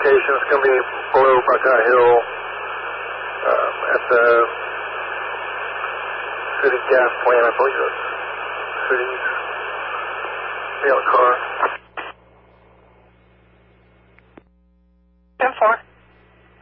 location is going to be below Buckeye Hill at the city gas plant, I believe it's city's. We have a car.